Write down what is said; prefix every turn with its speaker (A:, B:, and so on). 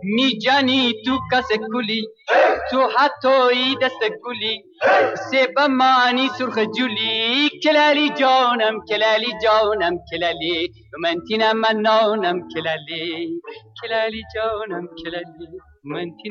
A: میجانی تو کس کلی تو حتی دست گلی سبب معنی سرخ جولی کلالی جانم کلالی جانم کلالی من تینم من نانم کلالی کلالی جانم کلالی من